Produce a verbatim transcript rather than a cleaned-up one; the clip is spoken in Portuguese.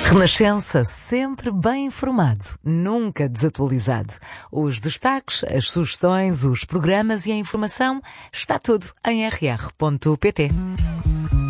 Renascença, sempre bem informado, nunca desatualizado. Os destaques, as sugestões, os programas e a informação, está tudo em r r ponto p t.